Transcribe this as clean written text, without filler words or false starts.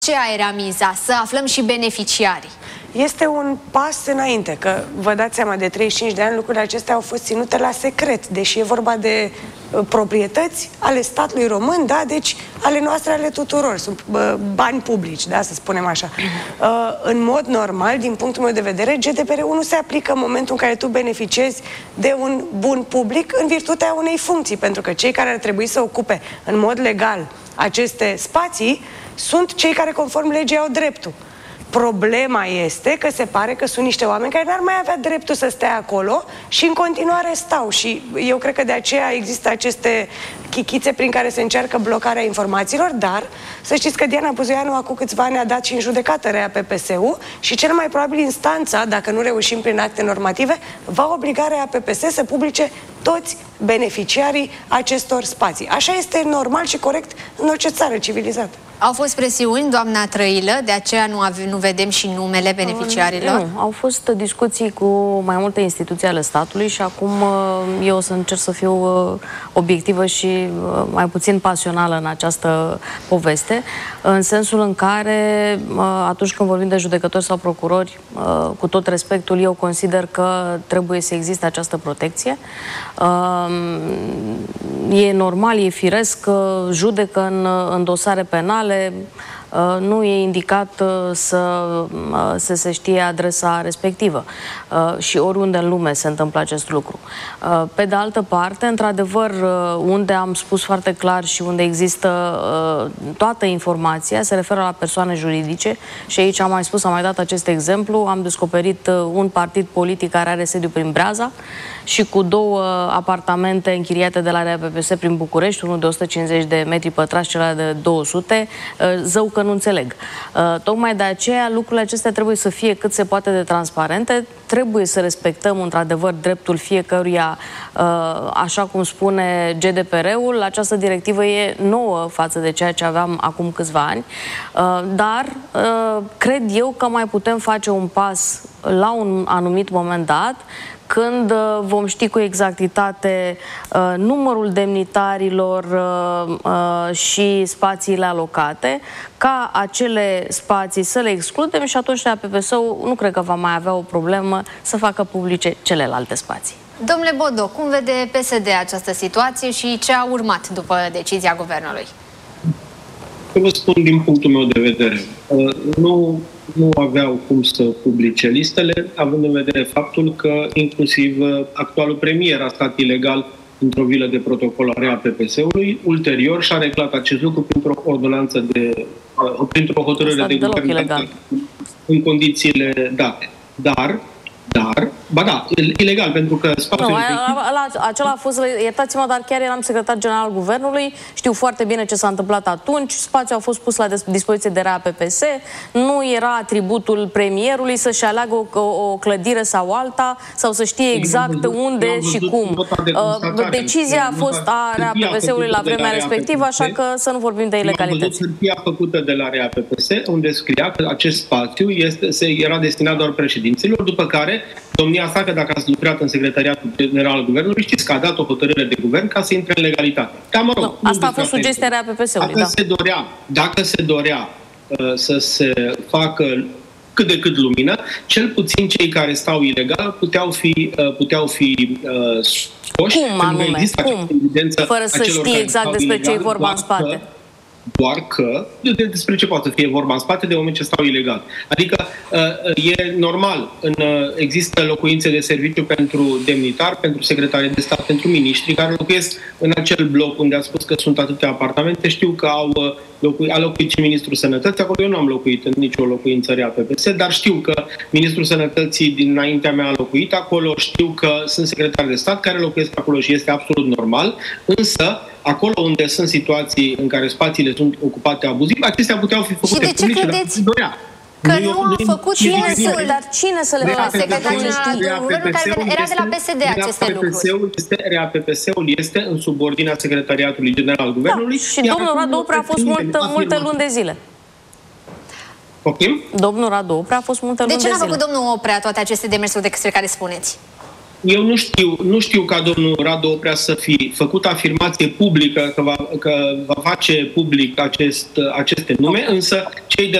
Ce era miza? Să aflăm și beneficiarii. Este un pas înainte, că vă dați seama, de 35 de ani lucrurile acestea au fost ținute la secret, deși e vorba de proprietăți ale statului român, da? Deci ale noastre, ale tuturor, sunt bani publici, da? Să spunem așa. În mod normal, din punctul meu de vedere, GDPR-ul nu se aplică în momentul în care tu beneficiezi de un bun public în virtutea unei funcții, pentru că cei care ar trebui să ocupe în mod legal aceste spații sunt cei care, conform legii, au dreptul. Problema este că se pare că sunt niște oameni care n-ar mai avea dreptul să stea acolo și în continuare stau. Și eu cred că de aceea există aceste chichițe prin care se încearcă blocarea informațiilor, dar să știți că Diana Buzoianu acum câțiva ani a dat și în judecată RAPPS-ul și cel mai probabil instanța, dacă nu reușim prin acte normative, va obliga RAPPS să publice toți beneficiarii acestor spații. Așa este normal și corect în orice țară civilizată. Au fost presiuni, doamna Trăilă, de aceea nu vedem și numele beneficiarilor? Nu, au fost discuții cu mai multe instituții ale statului și acum eu o să încerc să fiu obiectivă și mai puțin pasională în această poveste, în sensul în care atunci când vorbim de judecători sau procurori, cu tot respectul, eu consider că trebuie să existe această protecție. E normal, e firesc, judecă în dosare penale, nu e indicat să se știe adresa respectivă și oriunde în lume se întâmplă acest lucru. Pe de altă parte, într-adevăr, unde am spus foarte clar și unde există toată informația, se referă la persoane juridice și aici am mai spus, am mai dat acest exemplu, am descoperit un partid politic care are sediu prin Breaza și cu 2 apartamente închiriate de la RAPPS prin București, unul de 150 de metri pătrați, celălalt de 200, zău că nu înțeleg. Tocmai de aceea lucrurile acestea trebuie să fie cât se poate de transparente, trebuie să respectăm într-adevăr dreptul fiecăruia, așa cum spune GDPR-ul. Această directivă e nouă față de ceea ce aveam acum câțiva ani, dar cred eu că mai putem face un pas la un anumit moment dat, când vom ști cu exactitate numărul demnitarilor și spațiile alocate, ca acele spații să le excludem și atunci RAPPS-ul nu cred că va mai avea o problemă să facă publice celelalte spații. Domnule Bodo, cum vede PSD această situație și ce a urmat după decizia guvernului? Eu vă spun din punctul meu de vedere. Nu aveau cum să publice listele, având în vedere faptul că inclusiv actualul premier a stat ilegal într-o vilă de protocolare a PPS-ului. Ulterior și-a reglat acest lucru printr-o ordonanță printr-o hotărâre de guvern în condițiile date. Dar, ba da, ilegal, pentru că spațiul... Acela a fost, iertați-mă, dar chiar eram secretar general al guvernului, știu foarte bine ce s-a întâmplat atunci, spațiul a fost pus la dispoziție de RAPPS, nu era atributul premierului să-și aleagă o clădire sau alta, sau să știe exact unde și cum. Decizia a fost a RAPPS-ului la vremea respectivă, așa că să nu vorbim de ilegalități. Hârtia făcută de la RAPPS, unde scria că acest spațiu era destinat doar președinților, după care domnia sa, că dacă ați lucrat în Secretariatul General al Guvernului, știți că a dat o hotărâre de guvern ca să intre în legalitate. Dar, mă rog, asta a fost sugestia RAPPS-ului. Dacă se dorea să se facă cât de cât lumină, cel puțin cei care stau ilegal puteau fi scoși. Cum anume? Cum? Fără să știi exact despre ce e vorba în spate. Doar că despre ce poate să fie vorba în spate de moment ce stau ilegal. Adică e normal, există locuințe de serviciu pentru demnitari, pentru secretari de stat, pentru miniștri care locuiesc în acel bloc unde a spus că sunt atâtea apartamente. Știu că a locuit și Ministrul Sănătății, acolo eu nu am locuit în nicio locuință RAPPS, dar știu că Ministrul Sănătății dinaintea mea a locuit acolo, știu că sunt secretari de stat care locuiesc acolo și este absolut normal, însă acolo unde sunt situații în care spațiile sunt ocupate abuziv, acestea puteau fi făcute publice. Și de ce credeți că nu a făcut cine să le facă? Guvernul care era de la PSD aceste lucruri. RAPPS-ul este în subordinea Secretariatului General al Guvernului. Și domnul Radu Oprea a fost multe luni de zile. Okay. Domnul Radu Oprea a fost multe luni de zile. De ce n-a făcut domnul Oprea toate aceste demersuri despre care spuneți? Eu nu știu ca domnul Radu Oprea să fi făcut afirmație publică că va face public aceste nume, însă cei de